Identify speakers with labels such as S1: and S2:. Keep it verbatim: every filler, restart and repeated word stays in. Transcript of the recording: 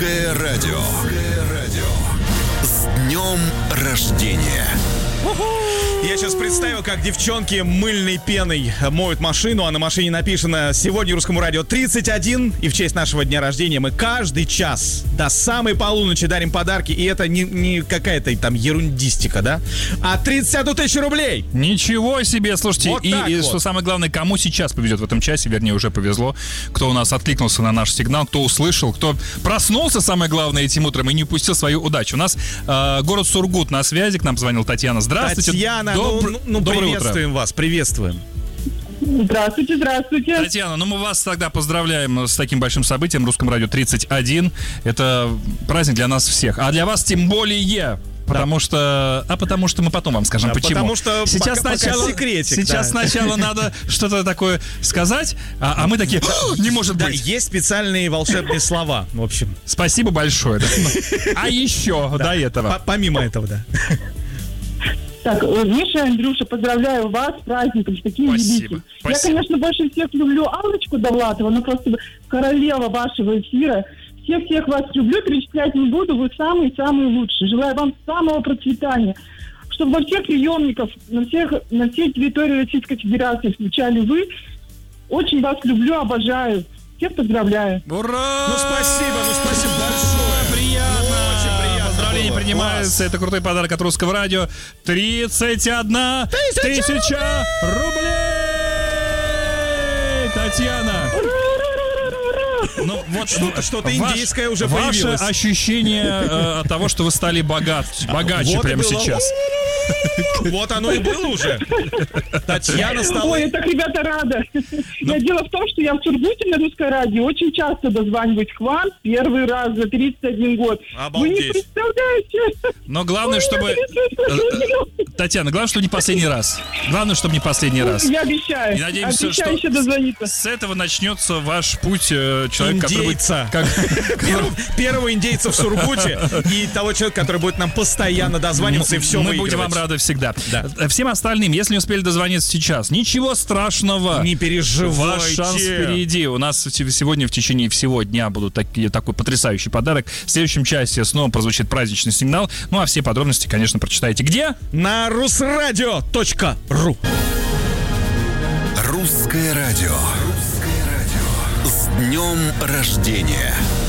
S1: Русское радио. С днем рождения!
S2: Я сейчас представил, как девчонки мыльной пеной моют машину, а на машине написано: сегодня Русскому радио тридцать один, и в честь нашего дня рождения мы каждый час до самой полуночи дарим подарки, и это не, не какая-то там ерундистика, да? А тридцать одну тысячу рублей!
S3: Ничего себе, слушайте,
S2: Вот
S3: и, и
S2: вот.
S3: что самое главное, кому сейчас повезет в этом часе, вернее, уже повезло, кто у нас откликнулся на наш сигнал, кто услышал, кто проснулся, самое главное, этим утром и не упустил свою удачу. У нас э, город Сургут на связи, к нам позвонила Татьяна. Здравствуйте.
S2: Татьяна,
S3: Добр...
S2: ну, ну
S3: Доброе
S2: приветствуем
S3: утро.
S2: вас, приветствуем.
S4: Здравствуйте, здравствуйте.
S3: Татьяна, ну мы вас тогда поздравляем с таким большим событием, Русском радио тридцать один. Это праздник для нас всех, а для вас тем более. Потому да. что... А потому что мы потом вам скажем,
S2: да,
S3: почему.
S2: Потому что
S3: сейчас
S2: пока,
S3: сначала,
S2: пока секретик.
S3: Сейчас
S2: да.
S3: сначала надо что-то такое сказать, а, а мы такие, не может
S2: да,
S3: быть.
S2: Есть специальные волшебные слова, в общем.
S3: Спасибо большое. А еще до этого.
S2: Помимо этого, да.
S4: Так, Миша, Андрюша, поздравляю вас с праздником, с таким великим. Я, конечно, больше всех люблю Аллочку Довлатову, но просто королева вашего эфира. Всех-всех вас люблю, перечислять не буду, вы самые-самые лучшие. Желаю вам самого процветания, чтобы во всех приемниках, на, всех, на всей территории Российской Федерации встречали вы. Очень вас люблю, обожаю. Всех поздравляю.
S3: Ура!
S2: Ну, спасибо, ну, спасибо большое.
S3: Приятно.
S2: Ну, очень приятно.
S3: Поздравления
S2: было.
S3: принимаются.
S2: Класс.
S3: Это крутой подарок от Русского радио. тридцать одна тысяча рублей! Татьяна! Ну, вот
S2: что-то, что-то
S3: ваш,
S2: индийское уже
S3: ваше
S2: появилось.
S3: Ваше ощущение э, от того, что вы стали богат, богаче
S2: вот
S3: прямо
S2: было.
S3: сейчас.
S2: Вот оно и было уже. Татьяна стала...
S4: Ой, я так, ребята, рада. Но... Дело в том, что я в Сургуте на Русское радио очень часто дозваниваюсь к вам. Первый раз за тридцать один год.
S2: Обалдеть.
S4: Вы не представляете.
S3: Но главное, чтобы... Татьяна, главное, чтобы не последний раз. Главное, чтобы не последний раз.
S4: Я обещаю.
S3: И надеемся,
S4: обещаю
S3: что
S4: еще дозвониться.
S3: С этого начнется ваш путь э, человека,
S2: индейца.
S3: который будет... Как...
S2: Первого, первого индейца в Сургуте и того человека, который будет нам постоянно дозваниваться и все
S3: Мы
S2: выигрывать.
S3: будем вам рады всегда.
S2: Да.
S3: Всем остальным, если не успели дозвониться сейчас, ничего страшного.
S2: Не переживайте.
S3: Ваш шанс впереди. У нас сегодня в течение всего дня будут такие, такой потрясающий подарок. В следующем часе снова прозвучит праздничный сигнал. Ну а все подробности, конечно, прочитайте где?
S2: На русрадио точка ру.
S1: Русское радио. С днем рождения!